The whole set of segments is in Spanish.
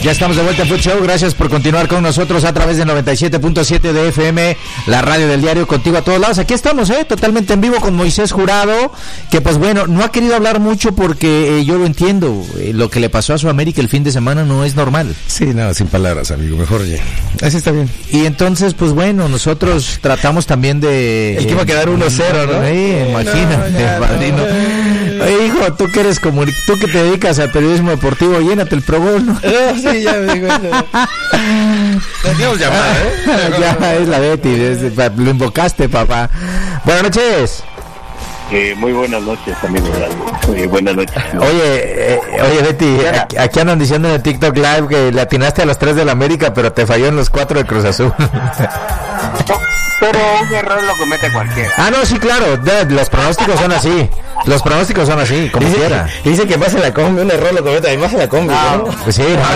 Ya estamos de vuelta en Food Show, gracias por continuar con nosotros a través de 97.7 de FM, la radio del diario, contigo a todos lados. Aquí estamos, totalmente en vivo con Moisés Jurado, que pues bueno, no ha querido hablar mucho porque yo lo entiendo, lo que le pasó a su América el fin de semana no es normal. Sí, no, sin palabras, amigo, mejor ya. Así está bien. Y entonces, pues bueno, nosotros tratamos también de... El que iba a quedar 1-0, ¿no? Imagínate, padrino. Oye, hijo, tú que eres tú que te dedicas al periodismo deportivo, llénate el Pro Bowl, ¿no? Sí, ya me digo eso. Teníamos llamada, Ya, es la Betty, lo invocaste, papá. Buenas noches. Muy buenas noches, amigo. Buenas noches. Oye, Betty, aquí andan diciendo en el TikTok Live que le atinaste a los 3 de la América, pero te falló en los 4 de Cruz Azul. Pero un error lo comete cualquiera. Ah, no, sí, claro, los pronósticos son así. Los pronósticos son así, como quiera. Dice que más en la combi, un error lo comete, además en la combi. No, pues sí, no.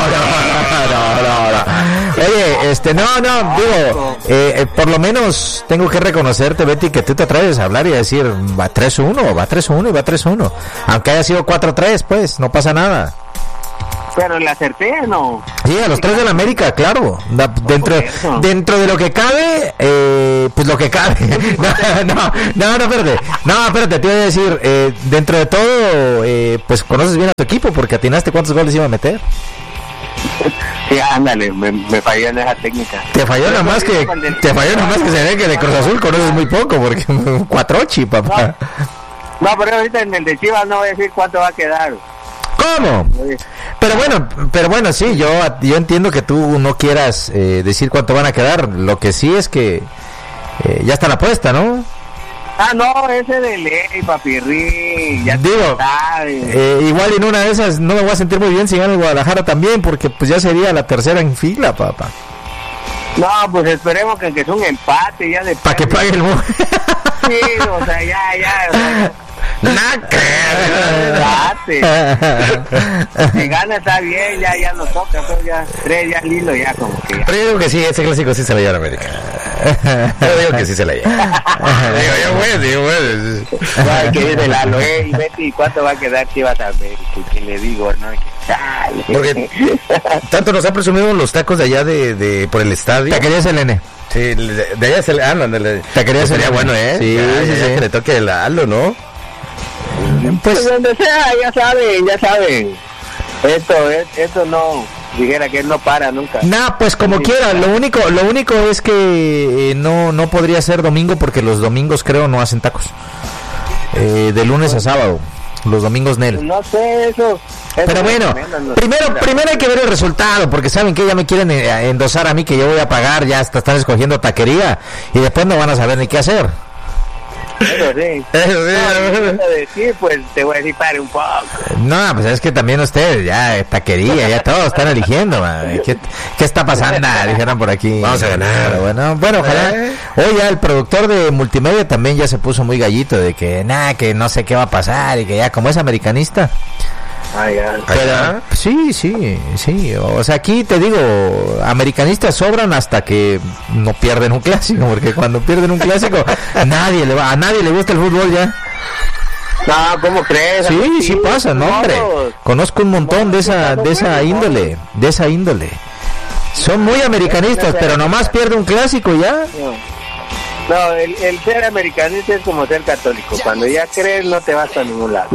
Oye, digo, por lo menos tengo que reconocerte, Betty, que tú te atreves a hablar y a decir, va 3-1, va 3-1 y va 3-1. Aunque haya sido 4-3, pues, no pasa nada. Pero le acerté, ¿no? Sí, a los 3 de la América, claro. Dentro de lo que cabe, pues lo que cabe. Espérate, te iba a decir, dentro de todo, pues conoces bien a tu equipo, porque atinaste cuántos goles iba a meter. Sí, ándale, me falló en esa técnica. Te falló nada más que se ve que de Cruz Azul conoces muy poco, porque 4-8, papá. No, pero ahorita en el de Chivas no voy a decir cuánto va a quedar. ¿Cómo? Pero bueno, sí, yo entiendo que tú no quieras decir cuánto van a quedar. Lo que sí es que ya está la apuesta, ¿no? Ah, no, ese de ley, papirri. Ya digo, igual en una de esas no me voy a sentir muy bien si gana el Guadalajara también, porque pues ya sería la tercera en fila, papá. No, pues esperemos que es un empate ya de... Para que pague el... Sí, o sea, ya. Si gana está bien, ya nos toca, pero ya 3 ya lindo, ya como que ya. Pero yo digo que sí, ese clásico sí se la lleva a América. Yo digo que sí se la lleva. digo, Ay, que viene Lalo, y Betty, ¿cuánto va a quedar Chivas a América? Que le digo, ¿no? Porque tanto nos han presumido los tacos de allá de por el estadio. Taquerías Selene. Sí, de allá se le taquerías sería bueno, Sí, que le toque el halo, ¿no? Pues donde sea, ya saben. Esto no, dijera que él no para nunca. Nah, pues como quiera, lo único es que no podría ser domingo porque los domingos creo no hacen tacos. De lunes a sábado, los domingos Nel. No sé eso. Pero bueno, primero hay que ver el resultado, porque saben que ya me quieren endosar a mí que yo voy a pagar, ya hasta están escogiendo taquería y después no van a saber ni qué hacer. Eso sí. Pues te voy a decir, pare un poco. No, pues es que también ustedes, ya, taquería, ya todos están eligiendo, man. ¿Qué está pasando? Dijeron por aquí. Vamos a ganar. Pero bueno, ojalá. Hoy ya el productor de multimedia también ya se puso muy gallito de que, que no sé qué va a pasar y que ya, como es americanista. Pero, sí, o sea, aquí te digo, americanistas sobran hasta que no pierden un clásico, porque cuando pierden un clásico a nadie le gusta el fútbol ya. No, ¿cómo crees? Sí pasa, no, hombre. Conozco un montón de esa índole. Son muy americanistas, pero nomás pierde un clásico ya. No, el ser americanista es como ser católico. Cuando ya crees no te vas a ningún lado.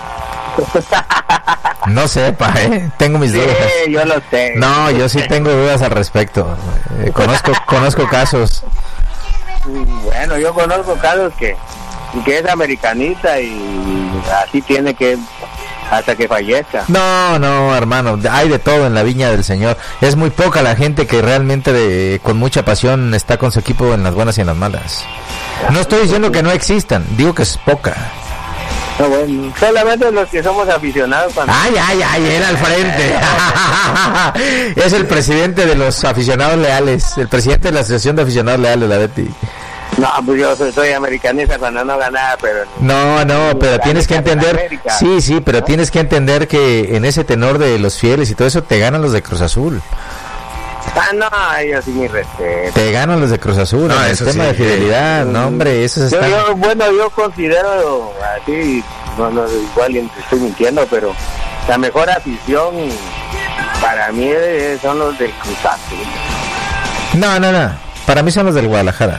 No sepa, tengo mis dudas. Sí, yo lo sé. No, yo sí tengo dudas al respecto. Conozco casos. Bueno, yo conozco casos que es americanista y así tiene que hasta que fallezca. No, hermano, hay de todo en la viña del Señor. Es muy poca la gente que realmente con mucha pasión está con su equipo en las buenas y en las malas. No estoy diciendo que no existan, digo que es poca. No, bueno, solamente los que somos aficionados. Ay, era al frente. Es el presidente de los aficionados leales, el presidente de la Asociación de Aficionados Leales, la Betty. No, pues yo soy americanista cuando no ganaba, pero... No, pero tienes que entender... Sí, pero tienes que entender que en ese tenor de los fieles y todo eso te ganan los de Cruz Azul. Ah, no, yo sí mi respeto. Te ganan los de Cruz Azul, no, el tema de fidelidad, no, hombre, eso está... Yo considero así, no, igual estoy mintiendo, pero la mejor afición Para mí son los del Cruz Azul. No. Para mí son los del Guadalajara.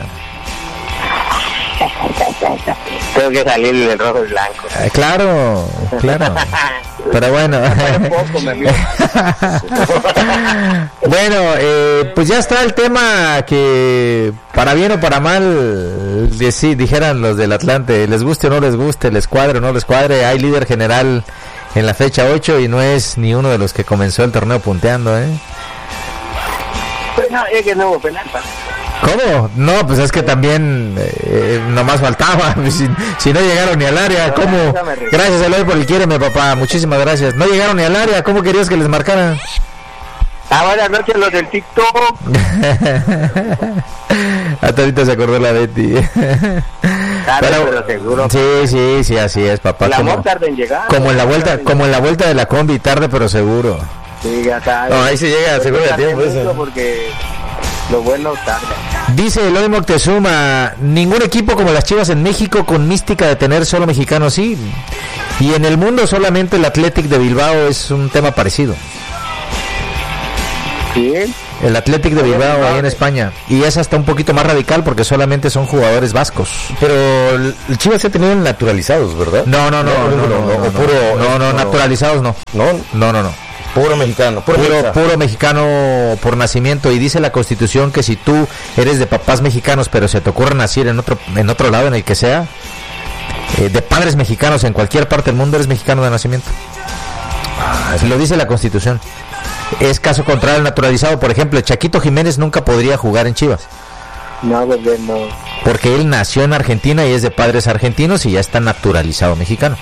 Tengo que salir del rojo y blanco. Claro. Pero bueno. Bueno, pues ya está el tema que, para bien o para mal, sí, dijeran los del Atlante, les guste o no les guste, les cuadre o no les cuadre, hay líder general en la fecha 8 y no es ni uno de los que comenzó el torneo punteando, Pues no, es que no hubo penal. ¿Cómo? No, pues es que también nomás faltaba. Si no llegaron ni al área, ¿cómo? Gracias, Eloy, por el quiéreme, papá. Muchísimas gracias. No llegaron ni al área, ¿cómo querías que les marcaran? Buenas noches, los del TikTok. Hasta ahorita se acordó la Betty. Pero seguro. Sí, así es, papá. El amor tarde en llegar. Como en la vuelta de la combi, tarde pero seguro. Sí, ya está. No, ahí se llega seguro de tiempo eso. Porque lo bueno tarda. Dice Eloy Moctezuma, ningún equipo como las Chivas en México con mística de tener solo mexicanos, sí. Y en el mundo solamente el Athletic de Bilbao es un tema parecido. Sí. El Athletic de Bilbao ahí en España. Y es hasta un poquito más radical porque solamente son jugadores vascos. Pero el Chivas se ha tenido naturalizados, ¿verdad? No, naturalizados no. No. Puro mexicano, puro mexicano por nacimiento. Y dice la Constitución que si tú eres de papás mexicanos pero se te ocurre nacer en otro lado, en el que sea, de padres mexicanos en cualquier parte del mundo, eres mexicano de nacimiento. Lo dice la Constitución. Es caso contrario al naturalizado. Por ejemplo, Chaquito Jiménez nunca podría jugar en Chivas. No. Porque él nació en Argentina y es de padres argentinos y ya está naturalizado mexicano.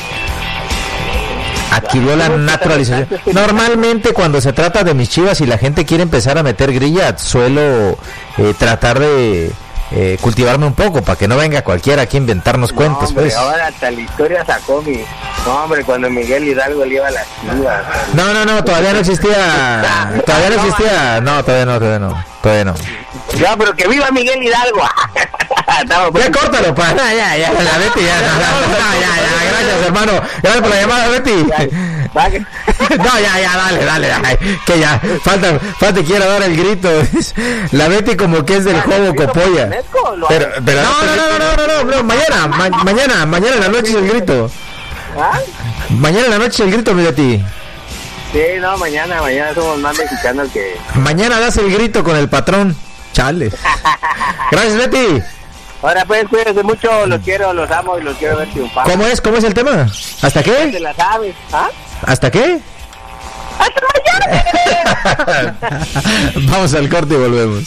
Adquirió la naturalización. Normalmente cuando se trata de mis Chivas y la gente quiere empezar a meter grilla, suelo tratar de cultivarme un poco para que no venga cualquiera aquí a inventarnos cuentos. Hombre, pues. Ahora hasta la historia sacó mi... No, hombre, cuando Miguel Hidalgo le iba a las Chivas. No, todavía no existía. Todavía no. Ya, pero que viva Miguel Hidalgo. Ya córtalo, pa. Ya, la Betty, ya. Ya, gracias, hermano. Gracias por la llamada, Betty. No, ya, dale. Que ya, falta quiera dar el grito. La Betty como que es del juego Copolla. Pero no, mañana en la noche es el grito. Mañana en la noche es el grito, mi Betty. Sí, no, mañana somos más mexicanos que... Mañana das el grito con el patrón. Chale. Gracias, Betty. Ahora pues, cuídense mucho, los quiero, los amo y los quiero ver triunfar. ¿Cómo es el tema? ¿Hasta qué? Te la sabes, ¿ah? ¿Hasta qué? ¡Hasta mañana! Vamos al corte y volvemos.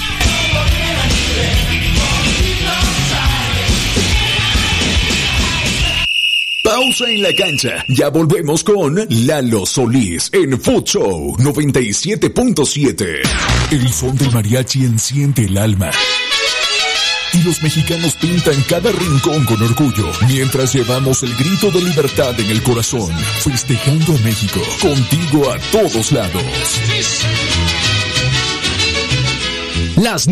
Pausa en la cancha. Ya volvemos con Lalo Solís en Food Show 97.7. El son del mariachi enciende el alma. Y los mexicanos pintan cada rincón con orgullo, mientras llevamos el grito de libertad en el corazón, festejando a México, contigo a todos lados. Las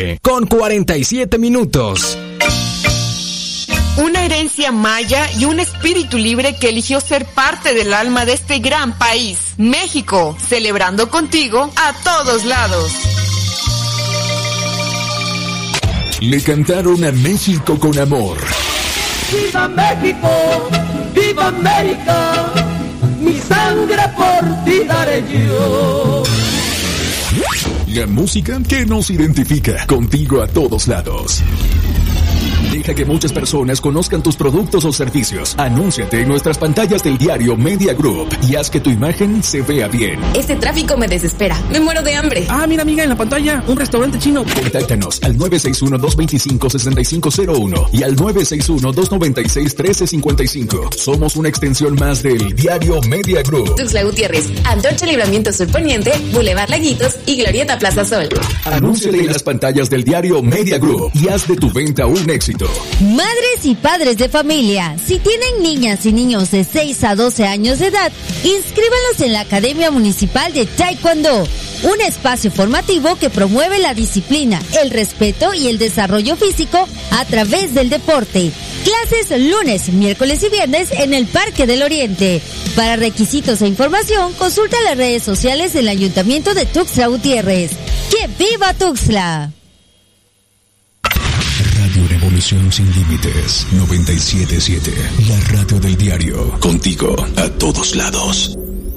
9:47. Una herencia maya y un espíritu libre que eligió ser parte del alma de este gran país. México, celebrando contigo a todos lados. Le cantaron a México con amor. ¡Viva México! ¡Viva América! Mi sangre por ti daré yo. La música que nos identifica, contigo a todos lados. Deja que muchas personas conozcan tus productos o servicios. Anúnciate en nuestras pantallas del diario Media Group y haz que tu imagen se vea bien. Este tráfico me desespera. Me muero de hambre. Mira, amiga, en la pantalla, un restaurante chino. Contáctanos al 961-225-6501 y al 961-296-1355. Somos una extensión más del diario Media Group. Tuxtla Gutiérrez, Antorcha Libramiento Sur Poniente, Boulevard Laguitos y Glorieta Plaza Sol. Anúnciate en las pantallas del diario Media Group y haz de tu venta un éxito. Madres y padres de familia, si tienen niñas y niños de 6 a 12 años de edad, inscríbanlos en la Academia Municipal de Taekwondo. un espacio formativo que promueve la disciplina, el respeto y el desarrollo físico a través del deporte. Clases lunes, miércoles y viernes en el Parque del Oriente. Para requisitos e información, consulta las redes sociales del Ayuntamiento de Tuxtla Gutiérrez. ¡Que viva Tuxtla! Radio Revolución Sin Límites 97.7, la radio del diario, contigo a todos lados.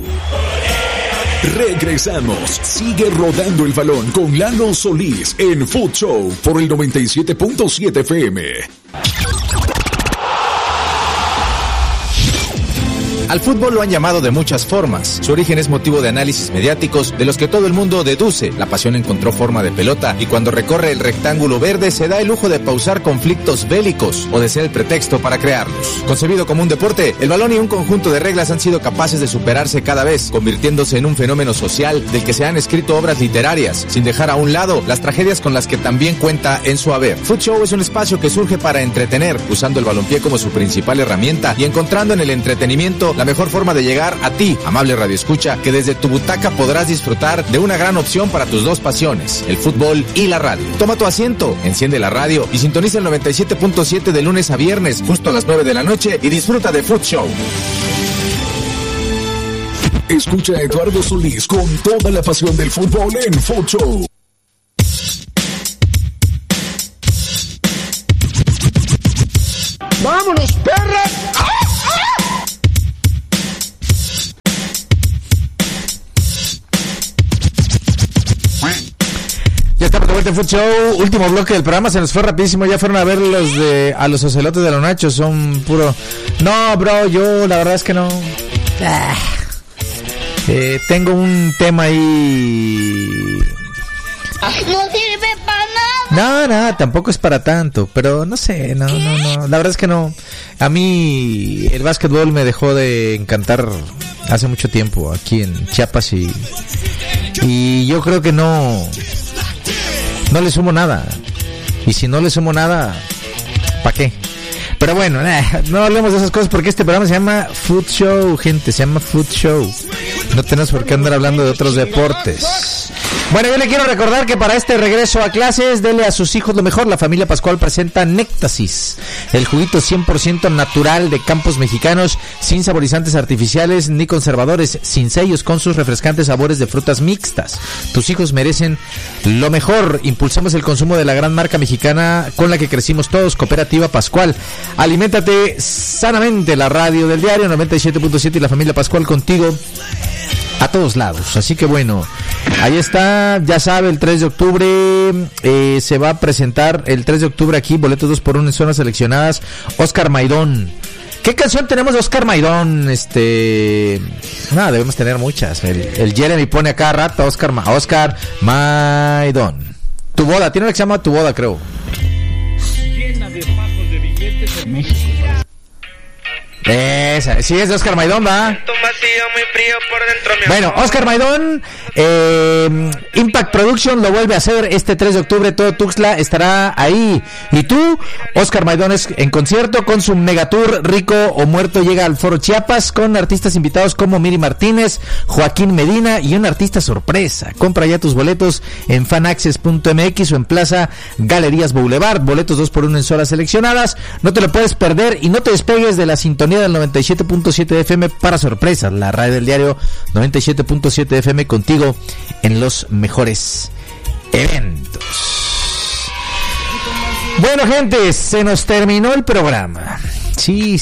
Regresamos, sigue rodando el balón con Lalo Solís en Food Show por el 97.7 FM. Al fútbol lo han llamado de muchas formas. Su origen es motivo de análisis mediáticos de los que todo el mundo deduce. La pasión encontró forma de pelota y cuando recorre el rectángulo verde se da el lujo de pausar conflictos bélicos o de ser el pretexto para crearlos. Concebido como un deporte, el balón y un conjunto de reglas han sido capaces de superarse cada vez, convirtiéndose en un fenómeno social del que se han escrito obras literarias, sin dejar a un lado las tragedias con las que también cuenta en su haber. Food Show es un espacio que surge para entretener, usando el balompié como su principal herramienta y encontrando en el entretenimiento la mejor forma de llegar a ti, amable radioescucha, que desde tu butaca podrás disfrutar de una gran opción para tus dos pasiones, el fútbol y la radio. Toma tu asiento, enciende la radio y sintoniza el 97.7 de lunes a viernes, justo a las 9 de la noche y disfruta de Food Show. Escucha a Eduardo Solís con toda la pasión del fútbol en Food Show. ¡Vámonos, perras! Ya estamos de vuelta en Food Show, último bloque del programa, se nos fue rapidísimo, ya fueron a ver a los ocelotes de los nachos, son puro... No, bro, yo la verdad es que no... tengo un tema ahí... No sirve para nada. No, tampoco es para tanto, pero no sé, no, la verdad es que no. A mí el básquetbol me dejó de encantar hace mucho tiempo aquí en Chiapas y yo creo que no le sumo nada. Y si no le sumo nada, ¿para qué? Pero bueno, no hablemos de esas cosas porque este programa se llama Food Show, gente, se llama Food Show. No tenemos por qué andar hablando de otros deportes. Bueno, yo le quiero recordar que para este regreso a clases, dele a sus hijos lo mejor. La familia Pascual presenta Néctasis, el juguito 100% natural de campos mexicanos, sin saborizantes artificiales ni conservadores, sin sellos, con sus refrescantes sabores de frutas mixtas. Tus hijos merecen lo mejor. Impulsamos el consumo de la gran marca mexicana con la que crecimos todos, Cooperativa Pascual. Aliméntate sanamente, la radio del diario 97.7 y la familia Pascual contigo a todos lados. Así que bueno, ahí está, ya sabe, el 3 de octubre se va a presentar el 3 de octubre aquí, boletos 2x1 en zonas seleccionadas, Oscar Maidón. ¿Qué canción tenemos de Oscar Maidón? Debemos tener muchas. El Jeremy pone a cada rato Oscar Maidón. Tu boda, tiene una que se llama Tu boda, creo. Llena de fajos de billetes en México. Esa, sí es de Oscar Maidón, ¿va? Bueno, Oscar Maidón, Impact Production lo vuelve a hacer este 3 de octubre, todo Tuxtla estará ahí. Y tú, Oscar Maidón es en concierto con su megatour Rico o Muerto, llega al Foro Chiapas con artistas invitados como Miri Martínez, Joaquín Medina y un artista sorpresa. Compra ya tus boletos en fanaccess.mx o en Plaza Galerías Boulevard, boletos 2x1 en zonas seleccionadas. No te lo puedes perder y no te despegues de la sintonía del 97.7 FM para sorpresas, la radio del diario 97.7 FM contigo en los mejores eventos. Bueno, gente, se nos terminó el programa. Sí.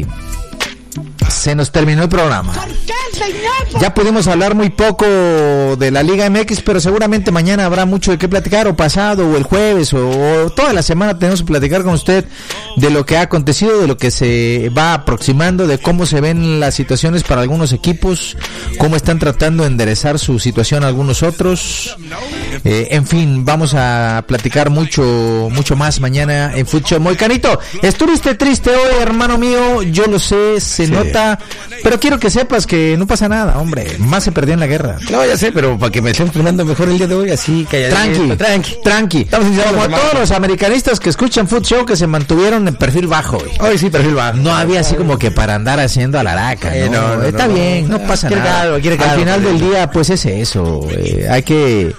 Se nos terminó el programa. Ya pudimos hablar muy poco de la Liga MX, pero seguramente mañana habrá mucho de qué platicar, o pasado, o el jueves, o toda la semana tenemos que platicar con usted de lo que ha acontecido, de lo que se va aproximando, de cómo se ven las situaciones para algunos equipos, cómo están tratando de enderezar su situación algunos otros. En fin, vamos a platicar mucho más mañana en Fut Show. Moicanito, estuviste triste hoy, hermano mío, yo lo sé, se nota, pero quiero que sepas que no pasa nada, hombre, más se perdió en la guerra. No, ya sé, pero para que me estén frenando mejor el día de hoy, así calladito. Tranqui. Como todos los americanistas que escuchan Fut Show que se mantuvieron en perfil bajo. Hoy sí, perfil bajo. No había así como que para andar haciendo alaraca. No, está bien, no pasa nada. Al final del día, pues es eso. Hay que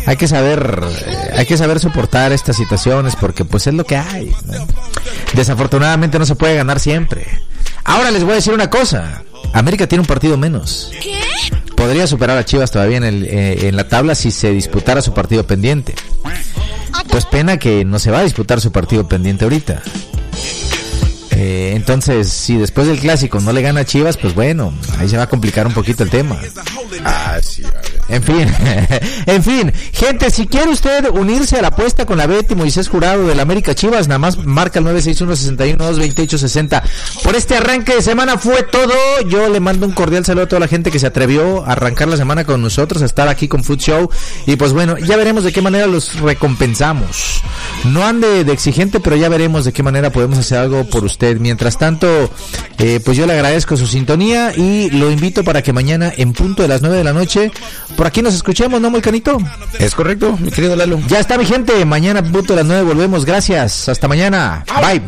saber soportar estas situaciones porque pues es lo que hay, ¿no? Desafortunadamente no se puede ganar siempre. Ahora les voy a decir una cosa. América tiene un partido menos. ¿Qué? Podría superar a Chivas todavía en la tabla si se disputara su partido pendiente. Pues pena que no se va a disputar su partido pendiente ahorita. Entonces, si después del clásico no le gana a Chivas, pues bueno, ahí se va a complicar un poquito el tema. Sí, en fin, gente, si quiere usted unirse a la apuesta con la Betty Moisés Jurado del América Chivas, nada más marca el 961-61-228-60. Por este arranque de semana fue todo. Yo le mando un cordial saludo a toda la gente que se atrevió a arrancar la semana con nosotros, a estar aquí con Fut Show. Y pues bueno, ya veremos de qué manera los recompensamos. No ande de exigente, pero ya veremos de qué manera podemos hacer algo por usted. Mientras tanto, pues yo le agradezco su sintonía y lo invito para que mañana en punto de las 9 de la noche por aquí nos escuchemos, ¿no, Moicanito? Es correcto, mi querido Lalo. Ya está, mi gente, mañana en punto de las 9 volvemos. Gracias, hasta mañana. Bye.